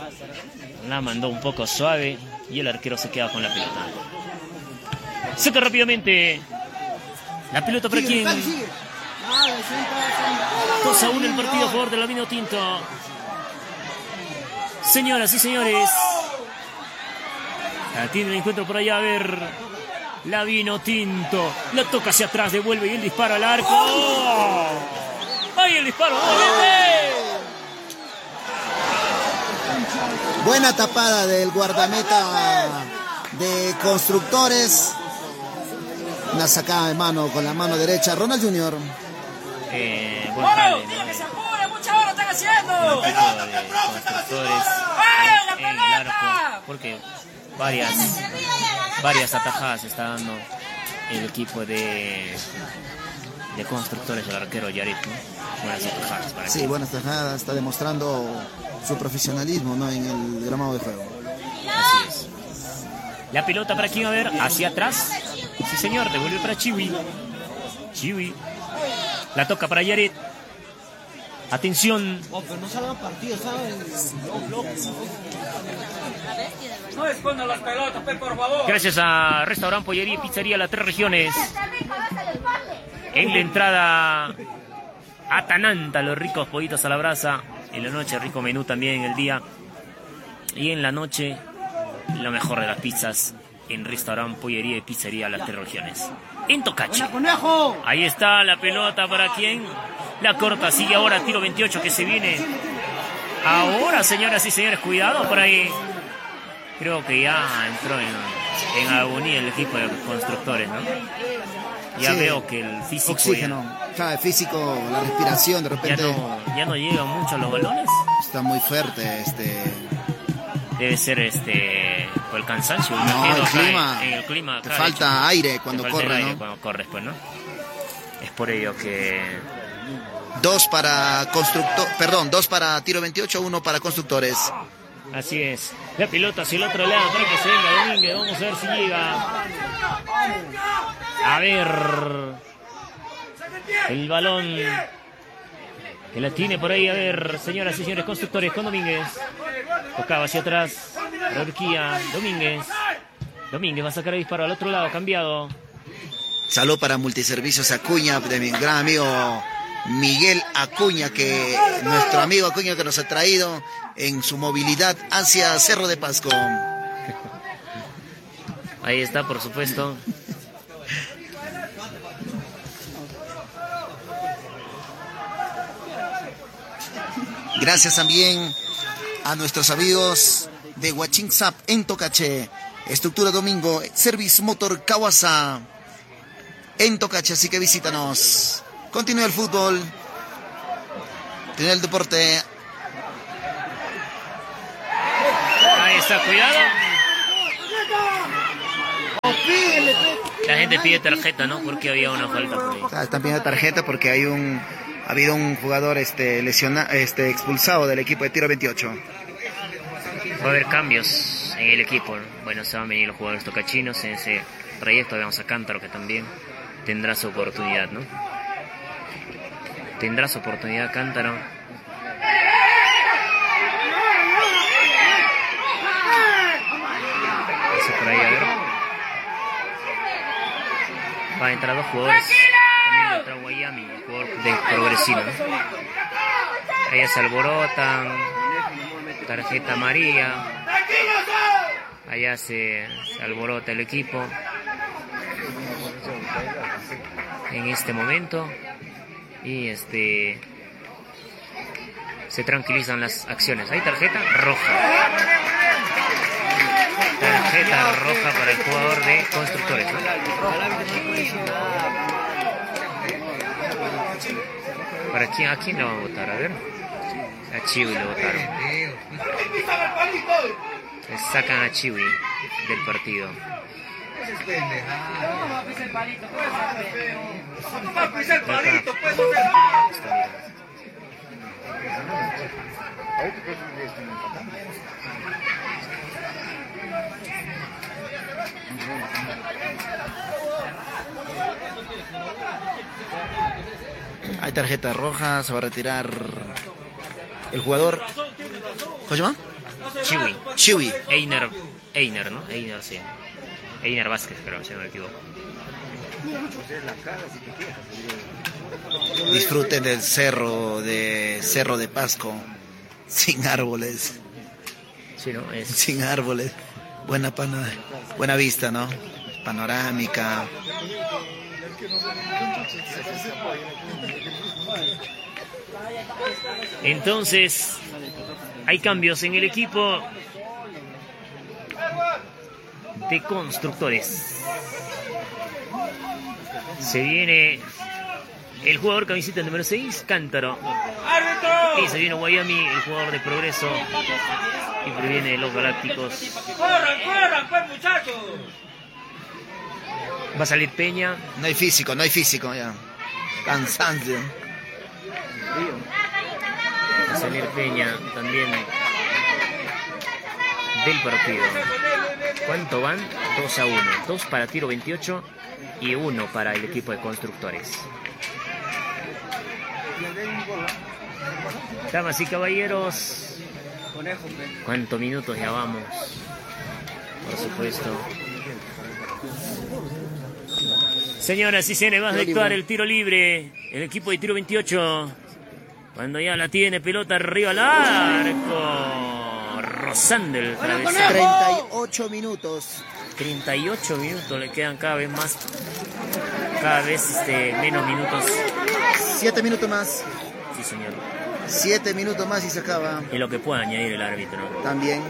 Y el arquero se queda con la pelota. Saca rápidamente. La pelota para quién. 2-1 el partido a favor de la Vinotinto. Señoras y señores. Tiene el encuentro por allá, a ver. La Vinotinto. La toca hacia atrás, devuelve y el disparo al arco. ¡Oh! ¡Ahí el disparo! Buena tapada del guardameta de Constructores. Una sacada de mano con la mano derecha. Ronald Junior. ¡Dile que se apure! ¡Mucha hora están haciendo! Constructores en el arco. Porque varias atajadas está dando el equipo de Constructores, el arquero Yarit, ¿no? Buenas atajadas para Sí, buenas atajadas. Está demostrando su profesionalismo, ¿no?, en el gramado de juego. Así es. La pelota para quién, a ver, hacia atrás. Sí, señor, devuelve para Chiwi. La toca para Yaret. Atención. Pero no salgan partidos, ¿saben? No escondan las pelotas, por favor. Gracias a Restaurant, Pollería y Pizzería Las Tres Regiones. En la entrada, Atananta, los ricos pollitos a la brasa. En la noche, rico menú también en el día. Y en la noche, lo mejor de las pizzas en Restaurant, Pollería y Pizzería Las Tres Regiones. En Tocache. Ahí está la pelota para quien la corta. Sigue ahora tiro 28 que se viene. Ahora, señoras y señores, cuidado por ahí. Creo que ya entró en agonía el equipo de Constructores, ¿no? Ya sí, veo que el físico... Oxígeno, el físico, la respiración, de repente... Ya no llegan mucho los balones. Está muy fuerte, Debe ser por el cansancio. No, el clima. Te falta aire cuando corre, aire ¿no? Cuando corres, pues, ¿no? Es por ello que... 2 para tiro 28, 1 para Constructores. Así es. La pelota hacia el otro lado para que se venga Domínguez. Vamos a ver si llega. A ver. El balón que la tiene por ahí. A ver, señoras y señores, Constructores con Domínguez. Tocaba hacia atrás. Urquía. Domínguez va a sacar el disparo al otro lado. Cambiado. Salud para Multiservicios Acuña, de mi gran amigo Miguel Acuña, que nuestro amigo Acuña que nos ha traído en su movilidad hacia Cerro de Pasco. Ahí está, por supuesto. Gracias también a nuestros amigos de Huachinsap en Tocache. Estructura Domingo, Service Motor Kawasa en Tocache, así que visítanos. Continúa el fútbol, tiene el deporte. Ahí está, cuidado. La gente pide tarjeta, ¿no? Porque había una falta por ahí. Están pidiendo tarjeta porque ha habido un jugador expulsado del equipo de tiro 28. Va a haber cambios en el equipo, ¿no? Bueno, se van a venir los jugadores tocachinos en ese trayecto. Vemos a Cántaro, que también tendrá su oportunidad, ¿no? Tendrá su oportunidad Cántaro. Eso por ahí, a ver. Va a entrar dos jugadores. También va a entrar Guayami, el jugador de Progresino, ¿no? Allá se alborotan. Tarjeta amarilla. Allá se alborota el equipo en este momento. Y se tranquilizan las acciones. Hay tarjeta roja. Tarjeta roja para el jugador de Constructores, ¿no? ¿Para quién? ¿A quién lo van a votar? A ver. A Chiwi lo votaron. Le sacan a Chiwi del partido. Hay tarjeta roja, se va a retirar el jugador. ¿Cómo se llama? Chiwi. Einer, ¿no? Einer, sí. Einer Vázquez, pero si no me equivoco. Disfruten del cerro de Pasco, sin árboles. Sí, ¿no? Sin árboles. Buena vista, ¿no? Panorámica. Entonces, hay cambios en el equipo de Constructores. Se viene el jugador camiseta número 6, Cántaro. Y se viene Guayami, el jugador de Progreso. Y previene los Galácticos. ¡Corran, muchachos! Va a salir Peña. No hay físico ya. Cansancio. Va a salir Peña también del partido. ¿Cuánto van? 2-1. 2 para tiro 28 y 1 para el equipo de Constructores. Damas y caballeros, ¿cuántos minutos ya vamos? Por supuesto. Señoras y señores, va a efectuar el tiro libre el equipo de tiro 28. Cuando ya la tiene, pelota arriba al arco, rozando el travesaño. 38 minutos. 38 minutos le quedan cada vez menos minutos. 7 minutos más. Sí, señor. 7 minutos más y se acaba. Y lo que pueda añadir el árbitro. También.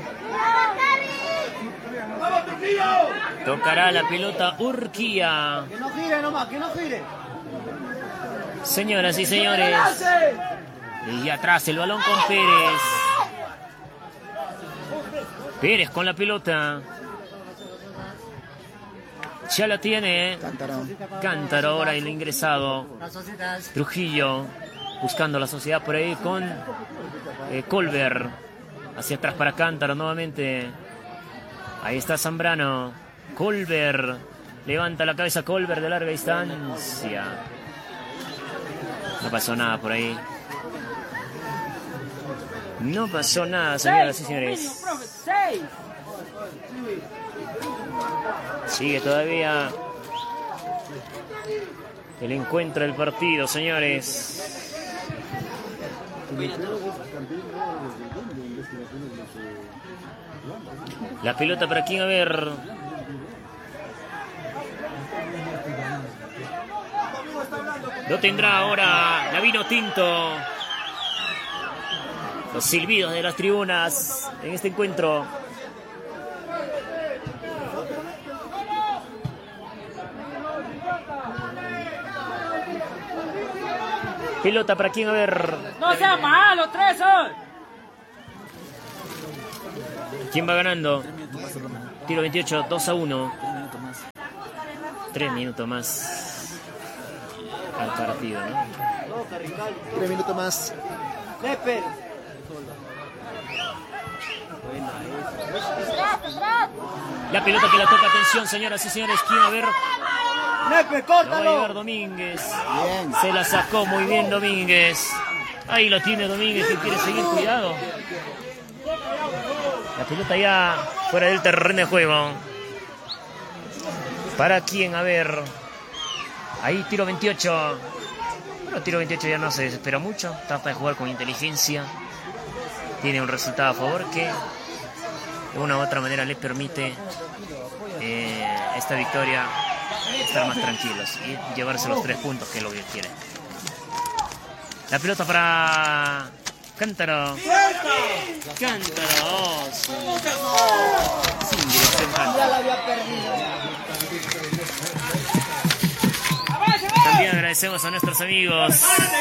Tocará la pelota Urquía. Que no gire nomás, que no gire. Señoras y señores. Y atrás el balón con Pérez. Pérez con la pelota. Ya la tiene. Cántaro ahora el ingresado. Trujillo buscando la sociedad por ahí con Colbert. Hacia atrás para Cántaro nuevamente. Ahí está Zambrano. Colbert. Levanta la cabeza Colbert de larga distancia. No pasó nada por ahí. No pasó nada, señoras y señores. Sigue todavía el encuentro del partido, señores. La pelota para quién, a ver. Lo tendrá ahora la Vino Tinto. Los silbidos de las tribunas en este encuentro. Pelota para quién, a ver. No sea malo, 3 son. ¿Quién va ganando? Tiro 28, 2-1. 3 minutos más al partido, ¿no? 3 minutos más. La pelota que la toca, atención, señoras y señores. ¿Quién, a ver? Nepe, Va a córtalo. llegar Domínguez. Se la sacó muy bien Domínguez. Ahí lo tiene Domínguez, que quiere seguir, cuidado. La pelota ya fuera del terreno de juego. ¿Para quién? A ver. Ahí tiro 28. Bueno, tiro 28 ya no se desespera mucho. Trata de jugar con inteligencia. Tiene un resultado a favor que de una u otra manera le permite esta victoria estar más tranquilos y llevarse los 3 puntos, que es lo que quiere. La pelota para Cántaro. Cántaro. Sin dirección, Cántaro. También agradecemos a nuestros amigos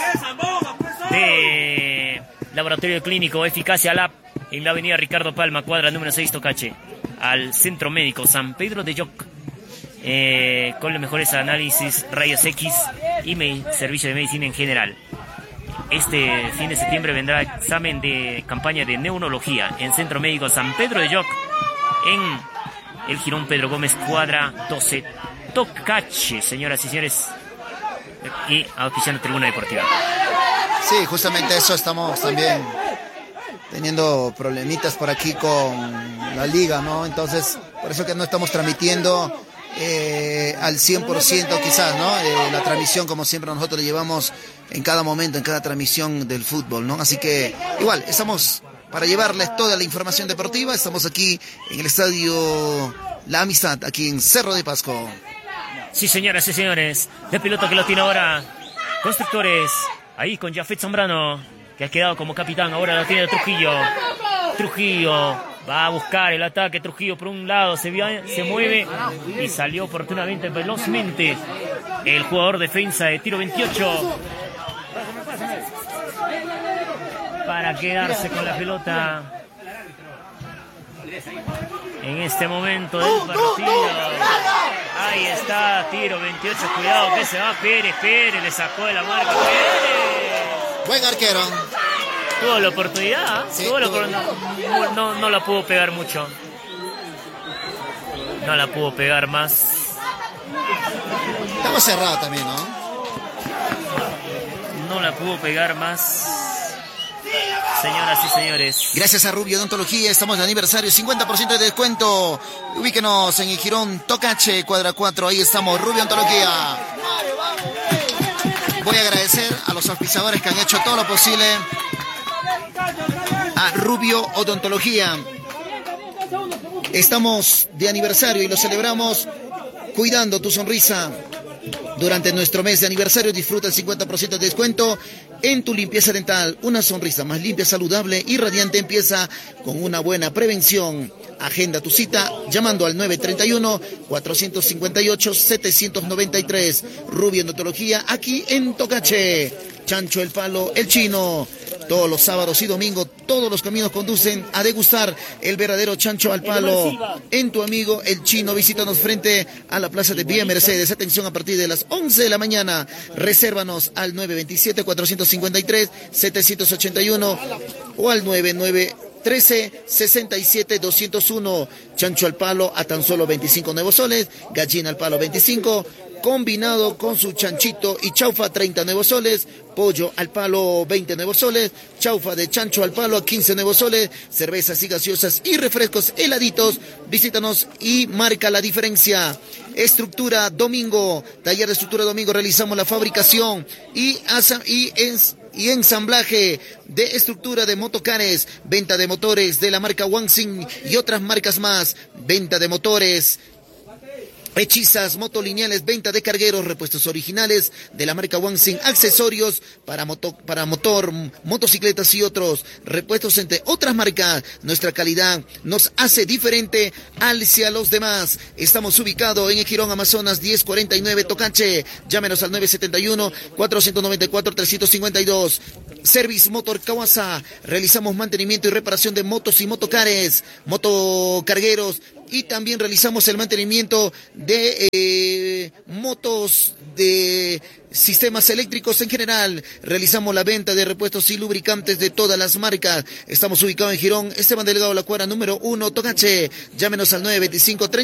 de Laboratorio Clínico Eficacia Lab en la avenida Ricardo Palma, cuadra número 6, Tocache, al Centro Médico San Pedro de Yoc, con los mejores análisis, rayos X y servicio de medicina en general. Este fin de septiembre vendrá examen de campaña de neurología en Centro Médico San Pedro de Yoc, en el Jirón Pedro Gómez, cuadra 12, Tocache, señoras y señores, y auspiciando Tribuna Deportiva. Sí, justamente eso, estamos también teniendo problemitas por aquí con la liga, ¿no? Entonces, por eso que no estamos transmitiendo al 100% quizás, ¿no? La transmisión, como siempre nosotros le llevamos en cada momento, en cada transmisión del fútbol, ¿no? Así que igual, estamos para llevarles toda la información deportiva. Estamos aquí en el estadio La Amistad, aquí en Cerro de Pasco. Sí, señoras y señores, de pelota que lo tiene ahora Constructores, ahí con Jafet Zambrano, que ha quedado como capitán. Ahora lo tiene Trujillo. Trujillo va a buscar el ataque. Trujillo por un lado se mueve y salió oportunamente, velozmente, el jugador defensa de tiro 28 para quedarse con la pelota en este momento del partido. Ahí está, tiro 28, cuidado que se va Pérez, le sacó de la marca Pérez. Buen arquero. Tuvo la oportunidad, Sí, no la pudo pegar mucho. No la pudo pegar más. Estaba cerrado también, ¿no? No la pudo pegar más. Señoras y señores. Gracias a Rubio Odontología, estamos de aniversario, 50% de descuento. Ubíquenos en el Jirón Tocache, cuadra 4, ahí estamos, Rubio Odontología. Voy a agradecer a los auspiciadores que han hecho todo lo posible. A Rubio Odontología. Estamos de aniversario y lo celebramos cuidando tu sonrisa. Durante nuestro mes de aniversario disfruta el 50% de descuento en tu limpieza dental. Una sonrisa más limpia, saludable y radiante empieza con una buena prevención. Agenda tu cita llamando al 931-458-793. Rubio Odontología, aquí en Tocache. Chancho El Palo, El Chino. Todos los sábados y domingos, todos los caminos conducen a degustar el verdadero chancho al palo. En tu amigo El Chino, visítanos frente a la plaza de Vía Mercedes. Atención, a partir de las 11 de la mañana. Resérvanos al 927-453-781 o al 9913-67-201. Chancho al palo a tan solo 25 nuevos soles. Gallina al palo 25. Combinado con su chanchito y chaufa 30 nuevos soles, pollo al palo 20 nuevos soles, chaufa de chancho al palo a 15 nuevos soles, cervezas y gaseosas y refrescos heladitos. Visítanos y marca la diferencia. Estructura Domingo, taller de estructura Domingo, realizamos la fabricación y ensamblaje de estructura de motocares, venta de motores de la marca Wansing y otras marcas más, venta de motores Hechizas, motolineales, venta de cargueros, repuestos originales de la marca Wansing, accesorios para motor, motocicletas y otros repuestos entre otras marcas. Nuestra calidad nos hace diferente hacia los demás. Estamos ubicados en el Jirón Amazonas 1049 Tocache. Llámenos al 971-494-352. Service Motor Kawasa. Realizamos mantenimiento y reparación de motos y motocares, motocargueros. Y también realizamos el mantenimiento de motos, de sistemas eléctricos en general. Realizamos la venta de repuestos y lubricantes de todas las marcas. Estamos ubicados en Girón, Esteban Delgado, la cuadra número 1, Tocache. Llámenos al 925